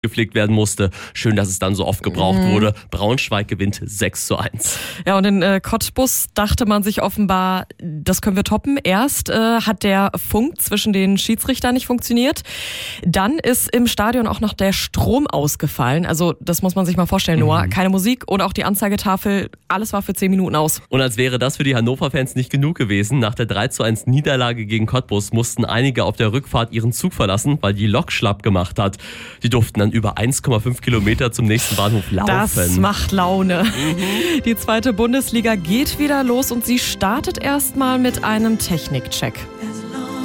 gepflegt werden musste. Schön, dass es dann so oft gebraucht wurde. Braunschweig gewinnt 6:1. Ja, und in Cottbus dachte man sich offenbar, das können wir toppen. Erst hat der Funk zwischen den Schiedsrichtern nicht funktioniert. Dann ist im Stadion auch noch der Strom ausgefallen. Also das muss man sich mal vorstellen, Noah. Keine Musik und auch die Anzeigetafel, alles war für 10 Minuten aus. Und als wäre das für die Hannover-Fans nicht genug gewesen, nach der 3:1 Niederlage gegen Cottbus mussten einige auf der Rückfahrt ihren Zug verlassen, weil die Lok schlapp gemacht hat. Die durften dann über 1,5 Kilometer zum nächsten Bahnhof laufen. Das macht Laune. Die zweite Bundesliga geht wieder los und sie startet erstmal mit einem Technikcheck.